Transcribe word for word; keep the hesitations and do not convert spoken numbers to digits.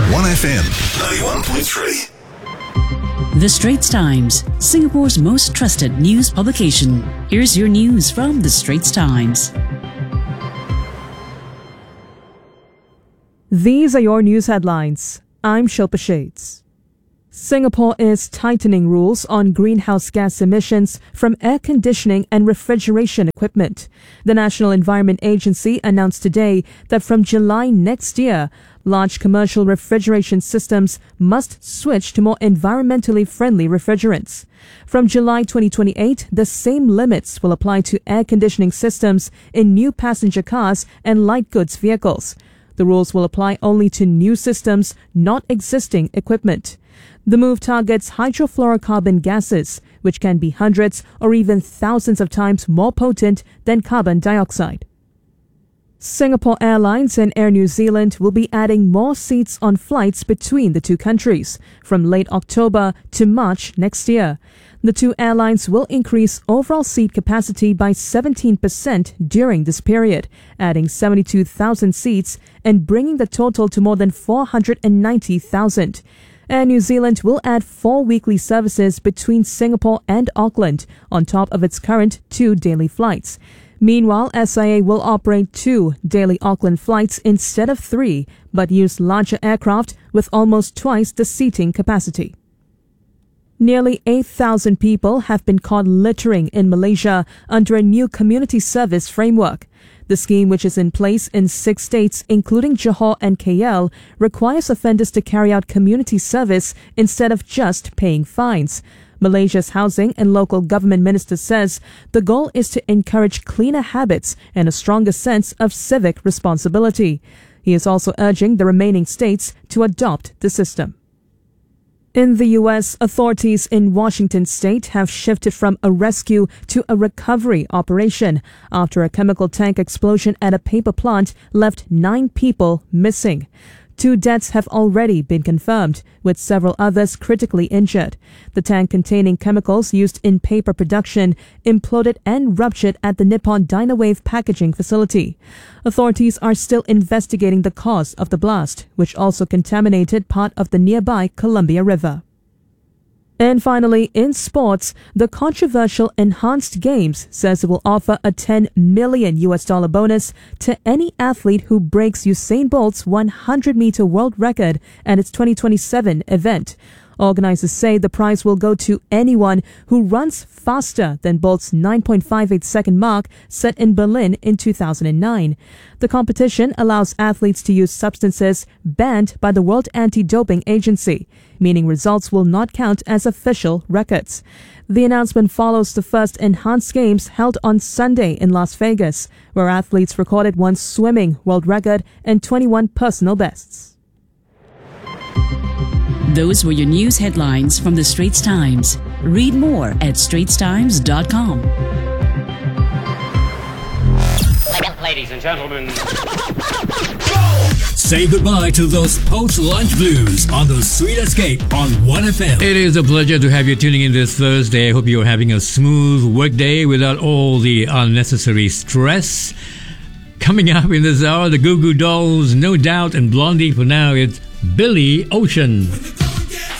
one F M ninety-one point three. The Straits Times, Singapore's most trusted news publication. Here's your news from The Straits Times. These are your news headlines. I'm Shilpa Shades. Singapore is tightening rules on greenhouse gas emissions from air conditioning and refrigeration equipment. The National Environment Agency announced today that from July next year, large commercial refrigeration systems must switch to more environmentally friendly refrigerants. From July twenty twenty-eight, the same limits will apply to air conditioning systems in new passenger cars and light goods vehicles. The rules will apply only to new systems, not existing equipment. The move targets hydrofluorocarbon gases, which can be hundreds or even thousands of times more potent than carbon dioxide. Singapore Airlines and Air New Zealand will be adding more seats on flights between the two countries from late October to March next year. The two airlines will increase overall seat capacity by seventeen percent during this period, adding seventy-two thousand seats and bringing the total to more than four hundred ninety thousand. Air New Zealand will add four weekly services between Singapore and Auckland on top of its current two daily flights. Meanwhile, S I A will operate two daily Auckland flights instead of three, but use larger aircraft with almost twice the seating capacity. Nearly eight thousand people have been caught littering in Malaysia under a new community service framework. The scheme, which is in place in six states, including Johor and K L, requires offenders to carry out community service instead of just paying fines. Malaysia's Housing and Local Government Minister says the goal is to encourage cleaner habits and a stronger sense of civic responsibility. He is also urging the remaining states to adopt the system. In the U S, authorities in Washington state have shifted from a rescue to a recovery operation after a chemical tank explosion at a paper plant left nine people missing. Two deaths have already been confirmed, with several others critically injured. The tank containing chemicals used in paper production imploded and ruptured at the Nippon Dynawave packaging facility. Authorities are still investigating the cause of the blast, which also contaminated part of the nearby Columbia River. And finally, in sports, the controversial Enhanced Games says it will offer a ten million U S dollar bonus to any athlete who breaks Usain Bolt's one hundred meter world record at its twenty twenty-seven event. Organizers say the prize will go to anyone who runs faster than Bolt's nine point five eight second mark set in Berlin in two thousand nine. The competition allows athletes to use substances banned by the World Anti-Doping Agency, meaning results will not count as official records. The announcement follows the first Enhanced Games held on Sunday in Las Vegas, where athletes recorded one swimming world record and twenty-one personal bests. Those were your news headlines from The Straits Times. Read more at straits times dot com. Ladies and gentlemen, say goodbye to those post-lunch blues on the Sweet Escape on one F M. It is a pleasure to have you tuning in this Thursday. I hope you're having a smooth workday without all the unnecessary stress. Coming up in this hour, the Goo Goo Dolls, No Doubt, and Blondie. For now, it's Billy Ocean.